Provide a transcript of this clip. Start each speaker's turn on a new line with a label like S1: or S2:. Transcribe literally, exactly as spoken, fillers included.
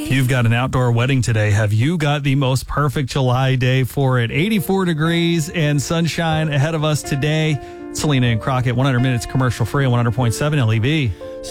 S1: If you've got an outdoor wedding today, have you got the most perfect July day for it? eighty-four degrees and sunshine ahead of us today. Selena and Crockett, one hundred minutes commercial free on one hundred point seven L E B.